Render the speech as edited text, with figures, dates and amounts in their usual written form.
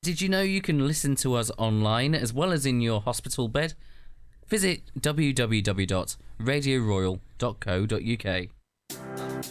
Did you know you can listen to us online as well as in your hospital bed? Visit www.radioroyal.co.uk.